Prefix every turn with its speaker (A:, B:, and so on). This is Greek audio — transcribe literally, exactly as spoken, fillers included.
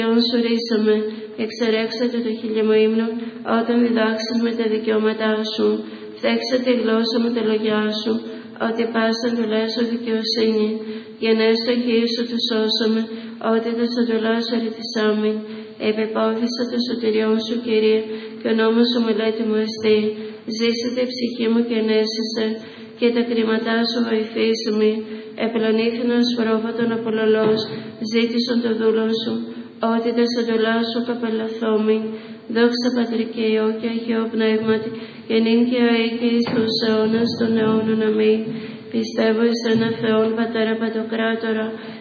A: σου ρίσαμε, εξερέξατε το χείλημα ύμνο, όταν διδάξεις με τα δικαιώματά σου. Φταίξε τη γλώσσα με τα λόγια σου, ότι πάσαν του λέσω δικαιοσύνη. Γενές το χείλη σου του σώσαμε, ότι τα σωτολά σου αρετησάμεν. Επεπόθησα το σωτηριόν σου, Κύριε, και ο νόμος σου μελέτη μου εστί. Ζήσετε η ψυχή μου και ενέσισε, και τα κρίματά σου βοηθήσαμε. Επλανήθηνας πρόβατον απολολός, ζήτησον το δούλον σου, ότι τα σωτολά σου καπελαθόμην. Δόξα Πατρί και Υιό και Αγιό Πνεύματι, και νυν και αεί και εις τους αιώνας των αιώνων. Αμήν. Πιστεύω εις ένα Θεόν Πατέρα Παντοκράτορα,